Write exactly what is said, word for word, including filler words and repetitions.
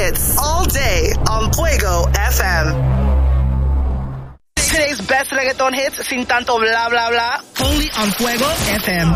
hits all day on Fuego F M. Today's best reggaeton hits sin tanto bla bla bla. Only on Fuego F M.